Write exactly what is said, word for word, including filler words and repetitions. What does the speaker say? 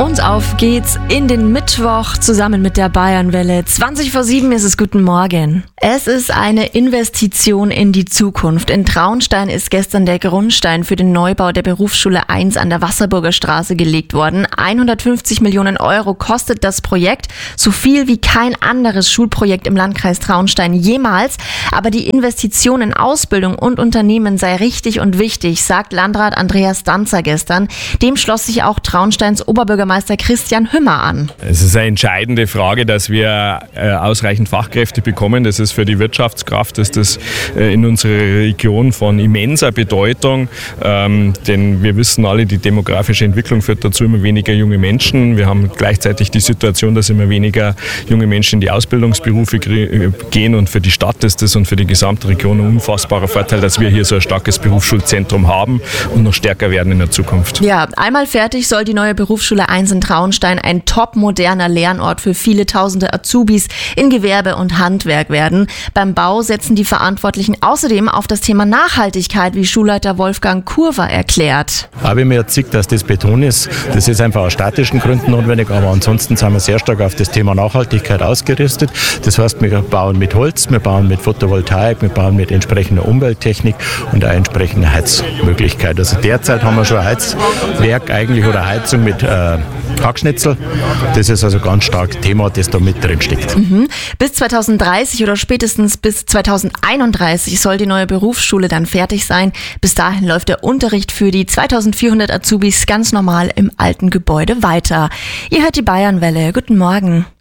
Und auf geht's in den Mittwoch zusammen mit der Bayernwelle. zwanzig vor sieben ist es. Guten Morgen. Es ist eine Investition in die Zukunft. In Traunstein ist gestern der Grundstein für den Neubau der Berufsschule eins an der Wasserburger Straße gelegt worden. hundertfünfzig Millionen Euro kostet das Projekt. So viel wie kein anderes Schulprojekt im Landkreis Traunstein jemals. Aber die Investition in Ausbildung und Unternehmen sei richtig und wichtig, sagt Landrat Andreas Danzer gestern. Dem schloss sich auch Traunsteins Oberbürgermeister Christian Hümmer an. Es ist eine entscheidende Frage, dass wir äh, ausreichend Fachkräfte bekommen. Das ist für die Wirtschaftskraft ist das, äh, in unserer Region von immenser Bedeutung. Ähm, denn wir wissen alle, die demografische Entwicklung führt dazu immer weniger junge Menschen. Wir haben gleichzeitig die Situation, dass immer weniger junge Menschen in die Ausbildungsberufe gehen. Und für die Stadt ist das und für die gesamte Region ein unfassbarer Vorteil, dass wir hier so ein starkes Berufsschulzentrum haben und noch stärker werden in der Zukunft. Ja, einmal fertig soll die neue Berufsschule eins in Traunstein ein topmoderner Lernort für viele tausende Azubis in Gewerbe und Handwerk werden. Beim Bau setzen die Verantwortlichen außerdem auf das Thema Nachhaltigkeit, wie Schulleiter Wolfgang Kurver erklärt. Habe ich mir erzählt, dass das Beton ist. Das ist einfach aus statischen Gründen notwendig, aber ansonsten sind wir sehr stark auf das Thema Nachhaltigkeit ausgerüstet. Das heißt, wir bauen mit Holz, wir bauen mit Photovoltaik, wir bauen mit entsprechender Umwelttechnik und auch entsprechender Heizmöglichkeit. Also derzeit haben wir schon ein Heizwerk eigentlich oder Heizung mit äh, Hackschnitzel. Das ist also ganz stark Thema, das da mit drin steckt. Mhm. Bis zweitausenddreißig oder spätestens bis zweitausendeinunddreißig soll die neue Berufsschule dann fertig sein. Bis dahin läuft der Unterricht für die zweitausendvierhundert Azubis ganz normal im alten Gebäude weiter. Ihr hört die Bayernwelle. Guten Morgen.